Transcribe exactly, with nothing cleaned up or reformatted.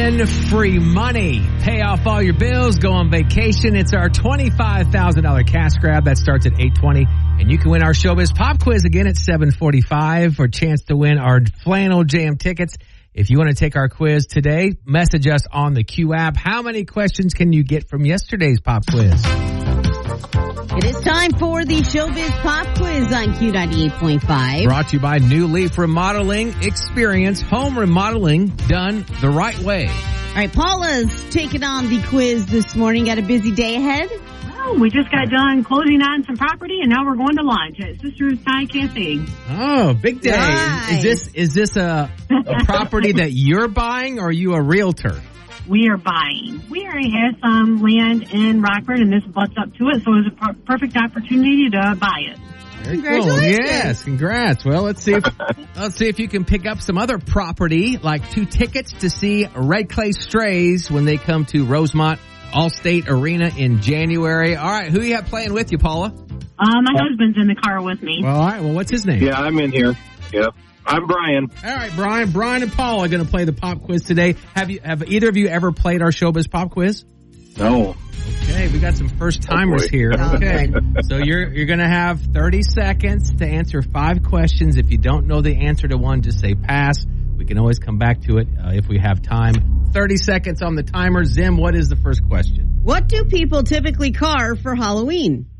win free money. Pay off all your bills, go on vacation. It's our twenty-five thousand dollars cash grab that starts at eight twenty. And you can win our Showbiz Pop Quiz again at seven forty-five for a chance to win our Flannel Jam tickets. If you want to take our quiz today, message us on the Q app. How many questions can you get from yesterday's pop quiz? It is time for the Showbiz Pop Quiz on Q ninety-eight point five. Brought to you by New Leaf Remodeling. Experience home remodeling done the right way. All right, Paula's taking on the quiz this morning. Got a busy day ahead? Well, we just got done closing on some property, and now we're going to lunch at Sister's Thai Cafe. Oh, big day. Nice. Is this is this a, a property that you're buying, or are you a realtor? We are buying. We already have some land in Rockford, and this butts up to it, so it was a per- perfect opportunity to buy it. Very Congratulations. cool. Yes, congrats. Well, let's see if let's see if you can pick up some other property, like two tickets to see Red Clay Strays when they come to Rosemont Allstate Arena in January. All right, who you have playing with you, Paula? Uh, my husband's in the car with me. Well, all right. Well, what's his name? Yeah, I'm in here. Yep. I'm Brian. All right, Brian. Brian and Paul are going to play the pop quiz today. Have you? Have either of you ever played our Showbiz Pop Quiz? No. Okay, we got some first timers Oh, boy. here. Okay, so you're you're going to have thirty seconds to answer five questions. If you don't know the answer to one, just say pass. We can always come back to it uh, if we have time. thirty seconds on the timer. Zim, what is the first question? What do people typically carve for Halloween?